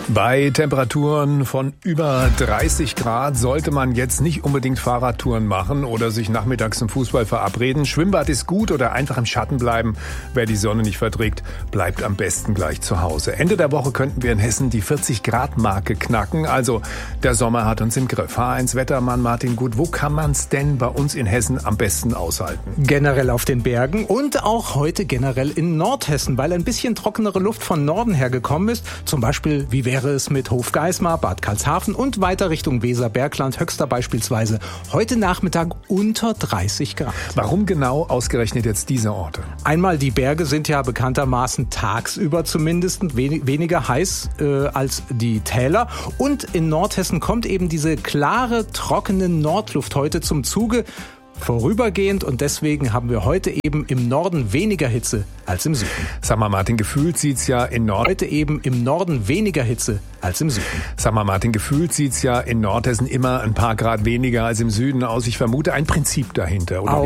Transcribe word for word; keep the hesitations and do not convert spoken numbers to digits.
Bei Temperaturen von über dreißig Grad sollte man jetzt nicht unbedingt Fahrradtouren machen oder sich nachmittags zum Fußball verabreden. Schwimmbad ist gut oder einfach im Schatten bleiben. Wer die Sonne nicht verträgt, bleibt am besten gleich zu Hause. Ende der Woche könnten wir in Hessen die vierzig Grad Marke knacken. Also der Sommer hat uns im Griff. H eins Wettermann Martin Gut, wo kann man es denn bei uns in Hessen am besten aushalten? Generell auf den Bergen und auch heute generell in Nordhessen, weil ein bisschen trockenere Luft von Norden her gekommen ist. Zum Beispiel, wie wäre es mit Hofgeismar, Bad Karlshafen und weiter Richtung Weser-Bergland, Höxter beispielsweise. Heute Nachmittag unter dreißig Grad. Warum genau ausgerechnet jetzt diese Orte? Einmal, die Berge sind ja bekanntermaßen tagsüber zumindest wenig, weniger heiß äh, als die Täler. Und in Nordhessen kommt eben diese klare, trockene Nordluft heute zum Zuge. Vorübergehend, und deswegen haben wir heute eben im Norden weniger Hitze als im Süden. Sag mal Martin, gefühlt sieht's ja in Nord... Heute eben im Norden weniger Hitze als im Süden. Sag mal Martin, gefühlt sieht's ja in Nordhessen immer ein paar Grad weniger als im Süden aus. Ich vermute ein Prinzip dahinter, oder?